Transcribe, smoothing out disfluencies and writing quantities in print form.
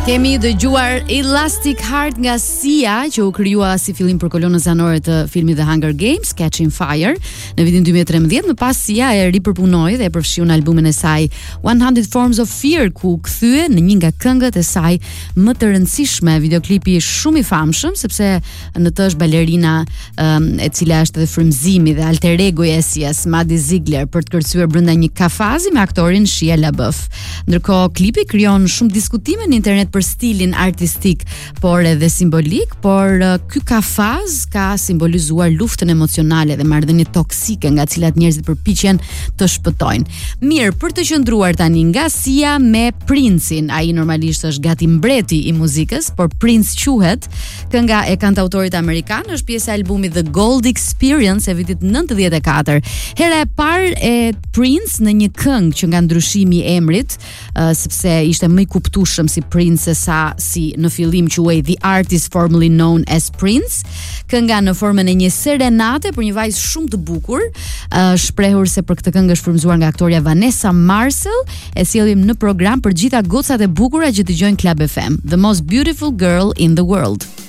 Kemi dëgjuar Elastic Heart nga Sia, që u krijua si fillim për kolonën zanore të filmit The Hunger Games, Catching Fire, në vitin 2013. Më pas Sia e ripërpunoi dhe e përfshiu në albumin e saj 100 Forms of Fear, ku kthye në një nga këngët e saj më të rëndësishme. Videoklipi shumë i famshëm sepse në të është balerina e cila është edhe frymëzimi dhe alter egoja e Sias, Maddie Ziegler, për të kërcyer brenda një kafazi me aktorin Shia LaBeouf. Ndërkohë klipi krijon shumë diskutime në internet për stilin artistik, por edhe simbolik, por ky kafaz ka simbolizuar luftën emocionale dhe marrëdhëniet toksike nga cilat njerëzit përpiqen të shpëtojnë. Mirë, për të qëndruar tani nga Sia me Prince-in, ai normalisht është gati mbreti i muzikës, por Prince quhet. Kënga e kantautorit amerikan është pjesë e albumit The Gold Experience e vitit 94. Hera e parë e Prince në një këngë që nga ndryshimi i emrit, sepse ishte më i kuptueshëm si Prince se sa si në fillim quhej The Artist Formerly Known as Prince. Kënga në formën e një serenate për një vajzë shumë të bukur, shprehur se për këtë këngë është frymëzuar nga aktoria Vanessa Marcel. E sjellim në program për gjitha gocat e bukura që dëgjojnë Club FM, The Most Beautiful Girl in the World.